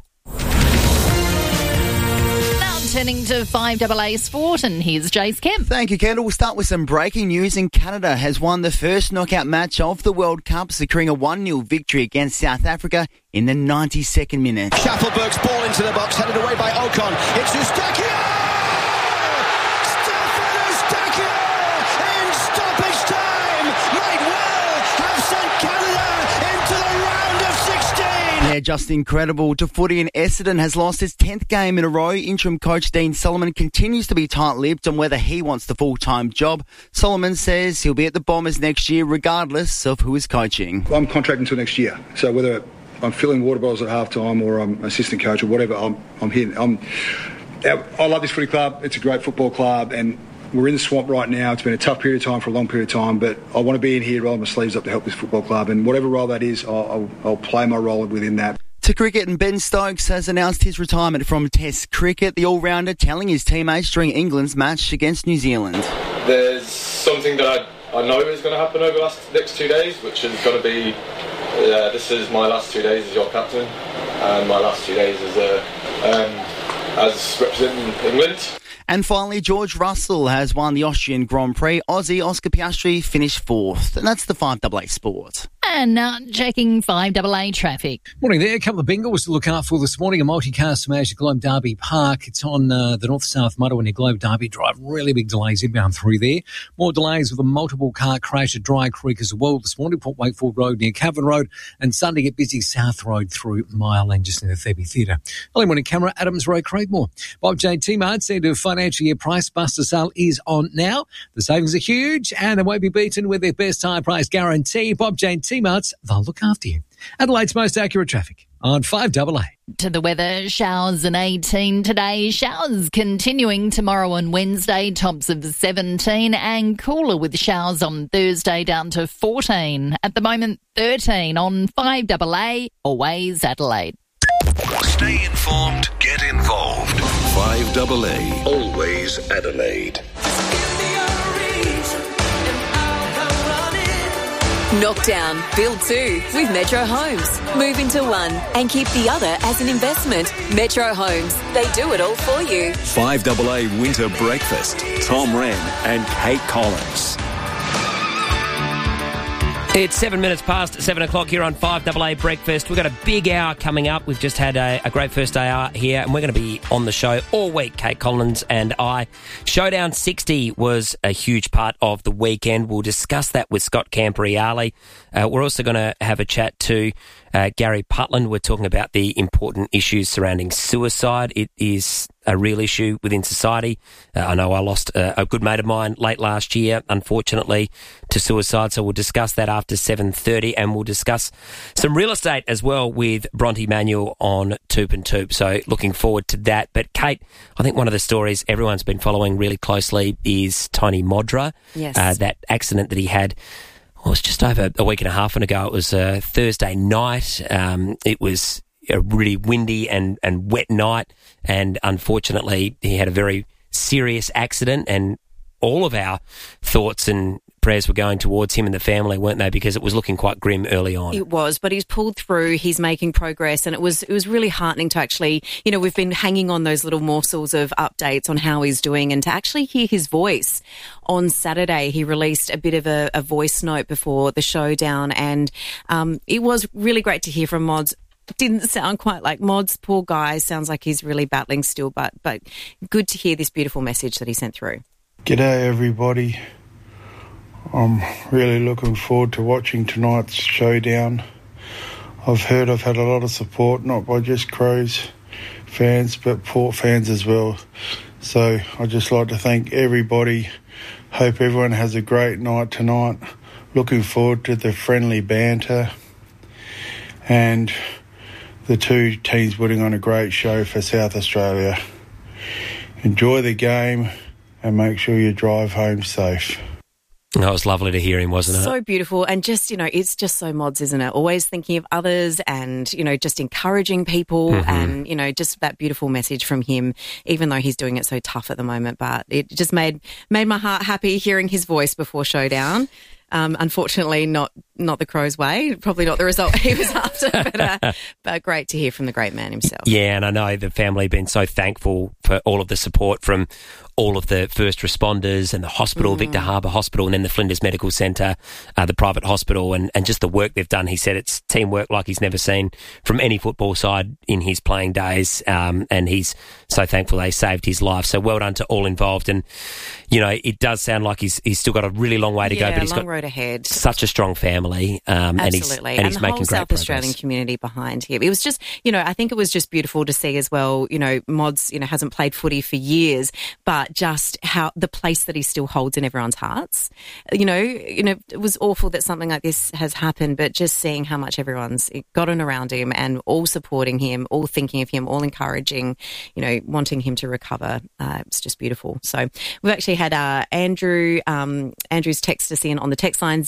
Turning to 5AA Sport, and here's Jace Kemp. Thank you, Kendall. We'll start with some breaking news. Canada has won the first knockout match of the World Cup, securing a 1-0 victory against South Africa in the 92nd minute. Shuffleberg's ball into the box, headed away by Ocon. It's Eustaquio! Stefan Eustaquio in stoppage time might well have sent Canada into the round of 16. Yeah, just incredible. To footy, and Essendon has lost its 10th game in a row. Interim coach Dean Solomon continues to be tight-lipped on whether he wants the full-time job. Solomon says he'll be at the Bombers next year regardless of who is coaching. I'm contracted until next year, so whether I'm filling water bottles at half-time or I'm assistant coach or whatever, I'm here. I love this footy club. It's a great football club, and we're in the swamp right now. It's been a tough period of time for a long period of time, but I want to be in here, roll my sleeves up to help this football club, and whatever role that is, I'll play my role within that. To cricket, and Ben Stokes has announced his retirement from Test cricket. The all-rounder telling his teammates during England's match against New Zealand. There's something that I know is going to happen over the next 2 days, which is going to be, this is my last 2 days as your captain, and my last 2 days as representing England. And finally, George Russell has won the Austrian Grand Prix. Aussie Oscar Piastri finished 4th. And that's the 5AA Sport. And now checking 5AA traffic. Morning there. A couple of bingles to look out for this morning. A multi-car smash at Globe Derby Park. It's on the north-south motorway near Globe Derby Drive. Really big delays inbound through there. More delays with a multiple car crash at Dry Creek as well this morning. Port Wakefield Road near Cavan Road. And Sunday get busy South Road through Mile Lane just near the Thebe Theatre. Early morning camera, Adams Road, Craigmore. Bob J. T-Mart said the financial year price buster sale is on now. The savings are huge and they won't be beaten with their best high price guarantee. Bob J. T-Mart's, they'll look after you. Adelaide's most accurate traffic on 5AA. To the weather, showers and 18 today. Showers continuing tomorrow and Wednesday, tops of 17, and cooler with showers on Thursday down to 14. At the moment, 13 on 5AA, always Adelaide. Stay informed, get involved. 5AA, always Adelaide. Knockdown, build 2 with Metro Homes. Move into one and keep the other as an investment. Metro Homes, they do it all for you. 5AA Winter Breakfast. Tom Wren and Kate Collins. It's 7 minutes past 7 o'clock here on 5AA Breakfast. We've got a big hour coming up. We've just had a great first day hour here, and we're going to be on the show all week, Kate Collins and I. Showdown 60 was a huge part of the weekend. We'll discuss that with Scott Camporeale. We're also going to have a chat to Gary Putland. We're talking about the important issues surrounding suicide. It is a real issue within society. I know I lost a good mate of mine late last year, unfortunately, to suicide. So we'll discuss that after 7:30, and we'll discuss some real estate as well with Bronte Manuel on Toop and Toop. So looking forward to that. But Kate, I think one of the stories everyone's been following really closely is Tony Modra. Yes. That accident that he had. Well, it was just over a week and a half ago. It was a Thursday night. It was a really windy and wet night, and unfortunately he had a very serious accident, and all of our thoughts and prayers were going towards him and the family, weren't they? Because it was looking quite grim early on. It was, but he's pulled through, he's making progress, and it was really heartening to actually, we've been hanging on those little morsels of updates on how he's doing, and to actually hear his voice. On Saturday, he released a bit of a voice note before the showdown, and it was really great to hear from Mods. Didn't sound quite like Mods, poor guy, sounds like he's really battling still, but good to hear this beautiful message that he sent through. G'day everybody. I'm really looking forward to watching tonight's showdown. I've heard I've had a lot of support, not by just Crows fans, but Port fans as well. So I'd just like to thank everybody. Hope everyone has a great night tonight. Looking forward to the friendly banter and the two teams putting on a great show for South Australia. Enjoy the game and make sure you drive home safe. That was lovely to hear him, wasn't it? So beautiful. And just, it's just so Mods, isn't it? Always thinking of others and, just encouraging people and, just that beautiful message from him, even though he's doing it so tough at the moment. But it just made my heart happy hearing his voice before showdown. Unfortunately, not the Crows' way. Probably not the result he was after, but great to hear from the great man himself. Yeah, and I know the family have been so thankful for all of the support from all of the first responders and the hospital, Victor Harbour Hospital, and then the Flinders Medical Centre, the private hospital, and just the work they've done. He said it's teamwork like he's never seen from any football side in his playing days, and he's so thankful they saved his life. So well done to all involved. And, it does sound like he's still got a really long way to go, but he's got road ahead. Such a strong family. Absolutely. And he's the making whole great South progress. Australian community behind him. It was just, I think it was just beautiful to see as well, Mods, hasn't played footy for years, but just how the place that he still holds in everyone's hearts. It was awful that something like this has happened, but just seeing how much everyone's gotten around him and all supporting him, all thinking of him, all encouraging, wanting him to recover. It's just beautiful. So we've actually had Andrew's text us in on the text line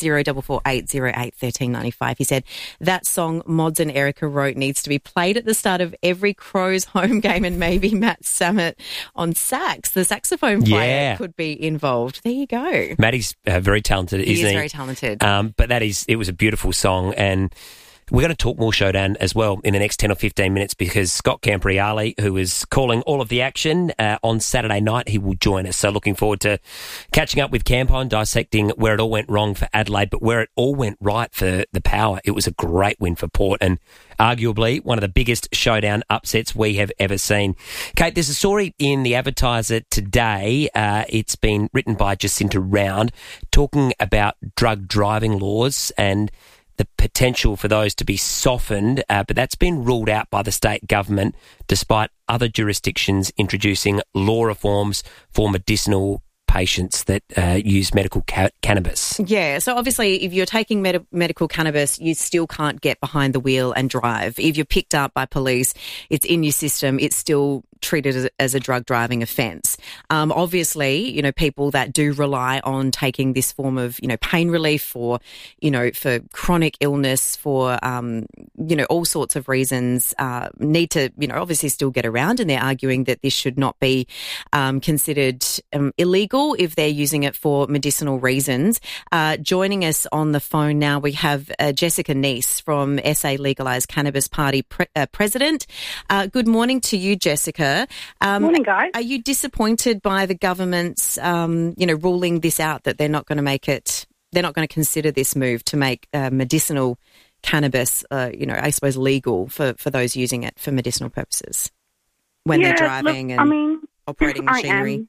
0448081395. He said, that song Mods and Erica wrote needs to be played at the start of every Crows home game, and maybe Matt Samet on sax. The saxophone player could be involved. There you go. Matty's very talented, isn't he? He is very talented. But it was a beautiful song, and we're going to talk more showdown as well in the next 10 or 15 minutes, because Scott Camporeale, who is calling all of the action on Saturday night, he will join us. So looking forward to catching up with Campo and dissecting where it all went wrong for Adelaide, but where it all went right for the Power. It was a great win for Port, and arguably one of the biggest showdown upsets we have ever seen. Kate, there's a story in the Advertiser today. It's been written by Jacinta Round, talking about drug driving laws and the potential for those to be softened, but that's been ruled out by the state government, despite other jurisdictions introducing law reforms for medicinal patients that use medical cannabis. Yeah, so obviously if you're taking medical cannabis, you still can't get behind the wheel and drive. If you're picked up by police, it's in your system, it's still treated as a drug driving offence. Obviously, people that do rely on taking this form of, pain relief for chronic illness, for, all sorts of reasons, need to, obviously still get around, and they're arguing that this should not be considered illegal if they're using it for medicinal reasons. Joining us on the phone now, we have Jessica Neese from SA Legalised Cannabis Party President. Good morning to you, Jessica. Morning, guys. Are you disappointed by the government's, ruling this out, that they're not going to make it they're not going to consider this move to make medicinal cannabis, I suppose, legal for those using it for medicinal purposes when they're driving operating machinery.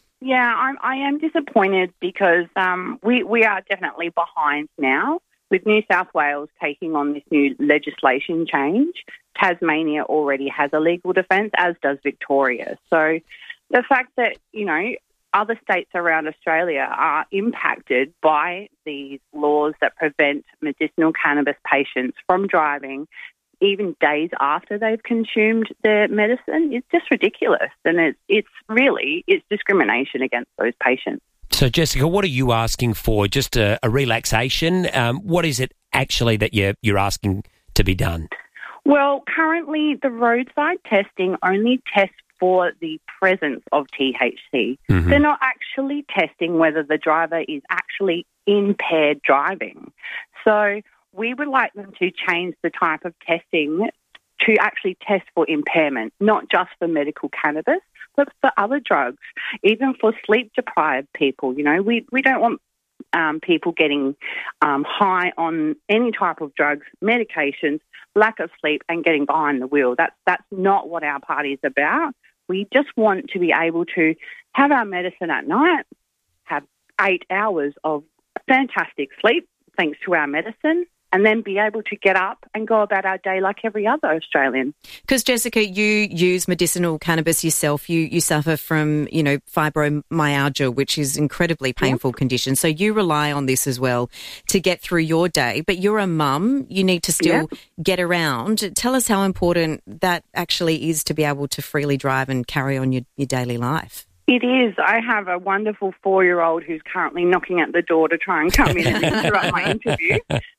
I am disappointed because we are definitely behind now. With New South Wales taking on this new legislation change, Tasmania already has a legal defence, as does Victoria. So the fact that, other states around Australia are impacted by these laws that prevent medicinal cannabis patients from driving even days after they've consumed their medicine is just ridiculous. And it's discrimination against those patients. So, Jessica, what are you asking for? Just a relaxation? What is it actually that you're asking to be done? Well, currently the roadside testing only tests for the presence of THC. Mm-hmm. They're not actually testing whether the driver is actually impaired driving. So we would like them to change the type of testing to actually test for impairment, not just for medical cannabis, but for other drugs, even for sleep-deprived people. We don't want people getting high on any type of drugs, medications, lack of sleep, and getting behind the wheel. That's not what our party is about. We just want to be able to have our medicine at night, have 8 hours of fantastic sleep thanks to our medicine, and then be able to get up and go about our day like every other Australian. Because, Jessica, you use medicinal cannabis yourself. You suffer from, fibromyalgia, which is incredibly painful condition. So you rely on this as well to get through your day. But you're a mum. You need to still get around. Tell us how important that actually is to be able to freely drive and carry on your daily life. It is. I have a wonderful 4-year-old who's currently knocking at the door to try and come in and interrupt my interview.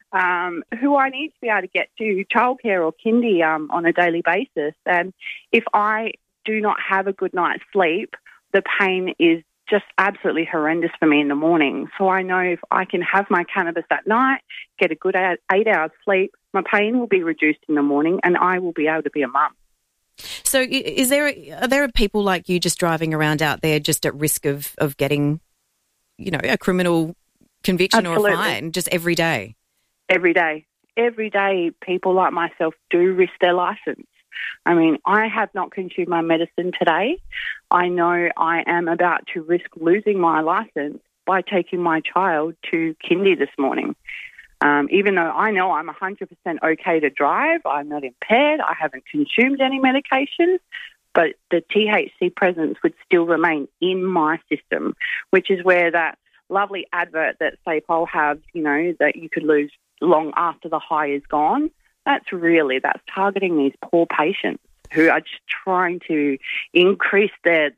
Who I need to be able to get to childcare or kindy on a daily basis. And if I do not have a good night's sleep, the pain is just absolutely horrendous for me in the morning. So I know if I can have my cannabis at night, get a good 8 hours sleep, my pain will be reduced in the morning and I will be able to be a mum. So are there people like you just driving around out there just at risk of getting, a criminal conviction or a fine just every day? Every day, people like myself do risk their licence. I mean, I have not consumed my medicine today. I know I am about to risk losing my licence by taking my child to kindy this morning. Even though I know I'm 100% okay to drive, I'm not impaired, I haven't consumed any medication, but the THC presence would still remain in my system, which is where that lovely advert that SAPOL have, that you could lose long after the high is gone, that's targeting these poor patients who are just trying to increase their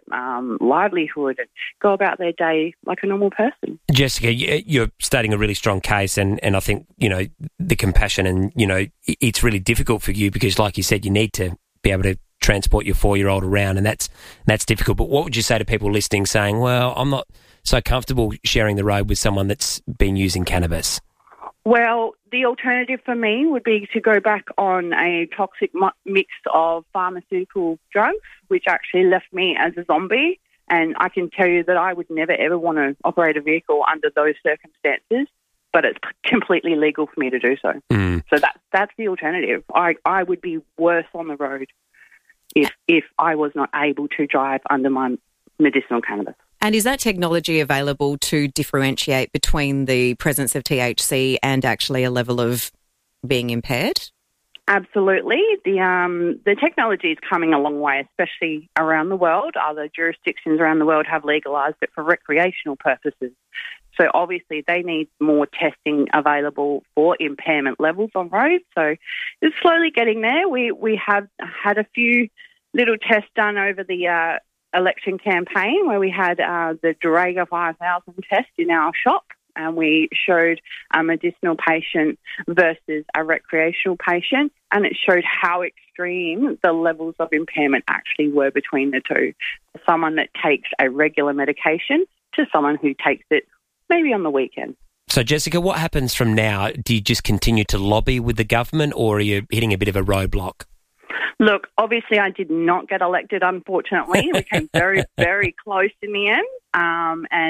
livelihood and go about their day like a normal person. Jessica, you're stating a really strong case and I think, the compassion and, it's really difficult for you because, like you said, you need to be able to transport your 4-year-old around and that's difficult. But what would you say to people listening saying, well, I'm not so comfortable sharing the road with someone that's been using cannabis? Well, the alternative for me would be to go back on a toxic mix of pharmaceutical drugs, which actually left me as a zombie. And I can tell you that I would never, ever want to operate a vehicle under those circumstances, but it's completely legal for me to do so. Mm. So that's the alternative. I would be worse on the road if I was not able to drive under my medicinal cannabis. And is that technology available to differentiate between the presence of THC and actually a level of being impaired? Absolutely. The technology is coming a long way, especially around the world. Other jurisdictions around the world have legalised it for recreational purposes. So obviously they need more testing available for impairment levels on roads. So it's slowly getting there. We have had a few little tests done over the election campaign where we had the Drager 5000 test in our shop and we showed a medicinal patient versus a recreational patient and it showed how extreme the levels of impairment actually were between the two. Someone that takes a regular medication to someone who takes it maybe on the weekend. So, Jessica, what happens from now? Do you just continue to lobby with the government or are you hitting a bit of a roadblock? Look, obviously I did not get elected, unfortunately. We came very, very close in the end. And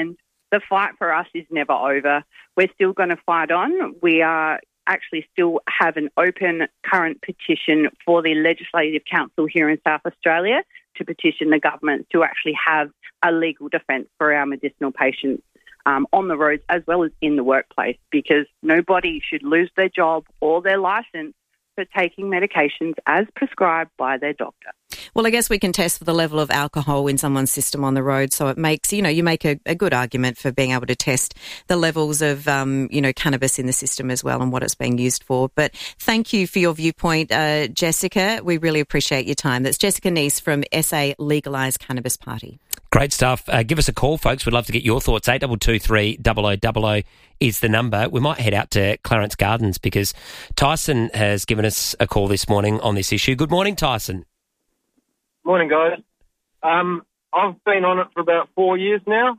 the fight for us is never over. We're still going to fight on. We are actually still have an open current petition for the Legislative Council here in South Australia to petition the government to actually have a legal defence for our medicinal patients on the roads as well as in the workplace, because nobody should lose their job or their licence for taking medications as prescribed by their doctor. Well, I guess we can test for the level of alcohol in someone's system on the road. So it makes, you make a good argument for being able to test the levels of, cannabis in the system as well and what it's being used for. But thank you for your viewpoint, Jessica. We really appreciate your time. That's Jessica Neese from SA Legalise Cannabis Party. Great stuff. Give us a call, folks. We'd love to get your thoughts. 8223 0000 is the number. We might head out to Clarence Gardens because Tyson has given us a call this morning on this issue. Good morning, Tyson. Morning, guys. I've been on it for about 4 years now.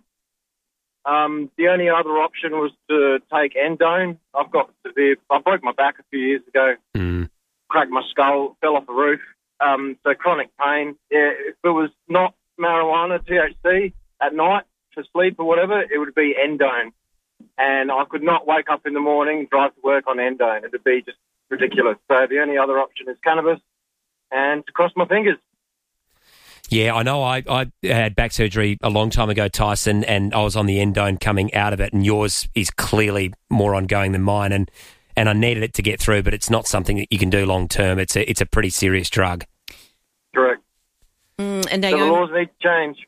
The only other option was to take endone. I broke my back a few years ago, cracked my skull, fell off the roof. So chronic pain. Yeah, if it was not marijuana, THC, at night for sleep or whatever, it would be endone. And I could not wake up in the morning and drive to work on endone. It would be just ridiculous. So the only other option is cannabis, and to cross my fingers. Yeah, I know. I had back surgery a long time ago, Tyson, and I was on the endone coming out of it, and yours is clearly more ongoing than mine, and I needed it to get through, but it's not something that you can do long term. It's a pretty serious drug. Correct. And so Naomi, the laws need to change.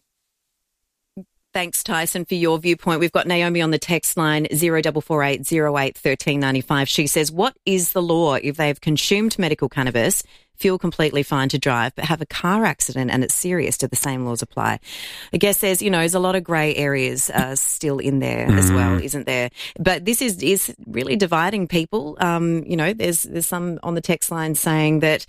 Thanks, Tyson, for your viewpoint. We've got Naomi on the text line 0448 08 1395. She says, what is the law if they have consumed medical cannabis, feel completely fine to drive, but have a car accident and it's serious? Do the same laws apply? I guess there's a lot of grey areas still in there as well, isn't there? But this is really dividing people. There's some on the text line saying that,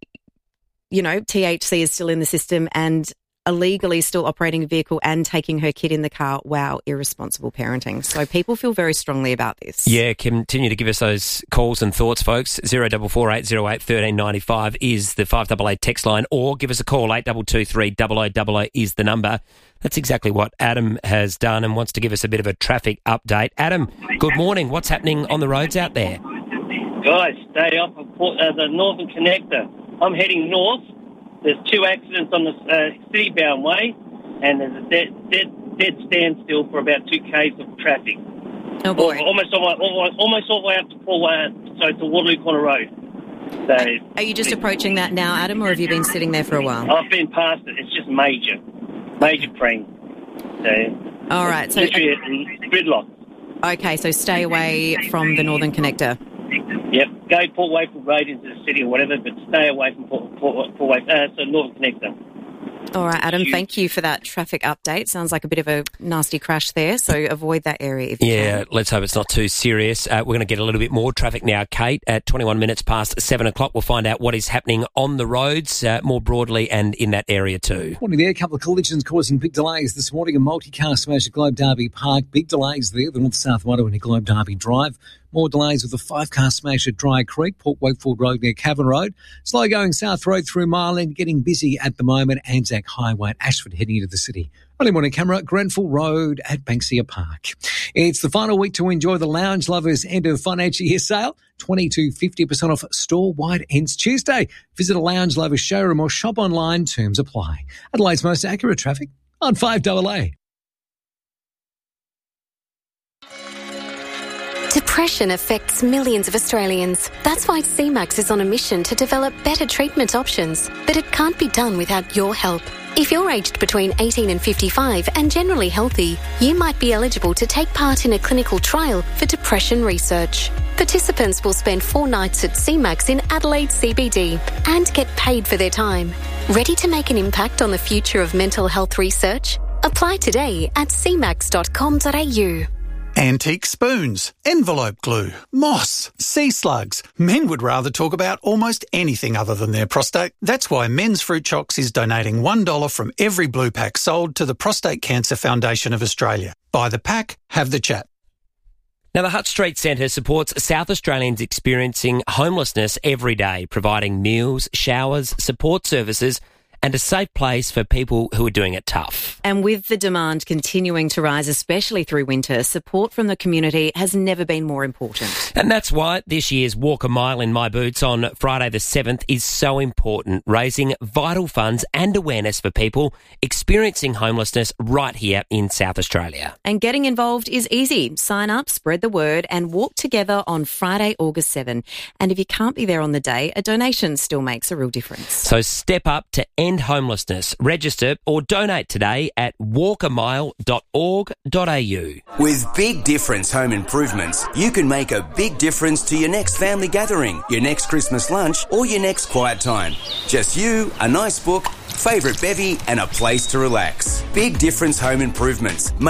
THC is still in the system and illegally still operating a vehicle and taking her kid in the car. Wow, irresponsible parenting. So people feel very strongly about this. Yeah, continue to give us those calls and thoughts, folks. 0448 08 1395 is the 588 text line, or give us a call, 8223 0000 is the number. That's exactly what Adam has done and wants to give us a bit of a traffic update. Adam, good morning. What's happening on the roads out there? Guys, stay off of the Northern Connector. I'm heading north. There's 2 accidents on the city-bound way, and there's a dead standstill for about 2 k's of traffic. Oh boy! Almost all the way up to to Waterloo Corner Road. So, are you just approaching that now, Adam, or have you been sitting there for a while? I've been past it. It's just major preen. So, all right. So literally gridlock. Okay, so stay away from the Northern Connector. Yep, go Port Wakefield Road into the city or whatever, but stay away from Northern Connector. All right, Adam, thank you for that traffic update. Sounds like a bit of a nasty crash there, so avoid that area if you can. Yeah, let's hope it's not too serious. We're going to get a little bit more traffic now, Kate. At 21 minutes past 7 o'clock, we'll find out what is happening on the roads more broadly and in that area too. Morning there. A couple of collisions causing big delays this morning. A multi-car smash at Globe Derby Park. Big delays there. The north-south one in Globe Derby Drive. More delays with a 5-car smash at Dry Creek, Port Wakefield Road near Cavan Road. Slow going South Road through Marlin, getting busy at the moment. Anzac Highway at Ashford heading into the city. Early morning camera, Grenfell Road at Banksia Park. It's the final week to enjoy the Lounge Lovers end of financial year sale. 20 to 50% off store-wide ends Tuesday. Visit a Lounge Lovers showroom or shop online. Terms apply. Adelaide's most accurate traffic on 5AA. Depression affects millions of Australians. That's why CMAX is on a mission to develop better treatment options. But it can't be done without your help. If you're aged between 18 and 55 and generally healthy, you might be eligible to take part in a clinical trial for depression research. Participants will spend 4 nights at CMAX in Adelaide CBD and get paid for their time. Ready to make an impact on the future of mental health research? Apply today at cmax.com.au. Antique spoons, envelope glue, moss, sea slugs. Men would rather talk about almost anything other than their prostate. That's why Men's Fruit Chocks is donating $1 from every blue pack sold to the Prostate Cancer Foundation of Australia. Buy the pack, have the chat. Now, the Hutt Street Centre supports South Australians experiencing homelessness every day, providing meals, showers, support services and a safe place for people who are doing it tough. And with the demand continuing to rise, especially through winter, support from the community has never been more important. And that's why this year's Walk a Mile in My Boots on Friday the 7th is so important, raising vital funds and awareness for people experiencing homelessness right here in South Australia. And getting involved is easy. Sign up, spread the word and walk together on Friday, August 7. And if you can't be there on the day, a donation still makes a real difference. So step up to end homelessness. Register or donate today at walkamile.org.au. With Big Difference Home Improvements, you can make a big difference to your next family gathering, your next Christmas lunch or your next quiet time. Just you, a nice book, favourite bevy and a place to relax. Big Difference Home Improvements.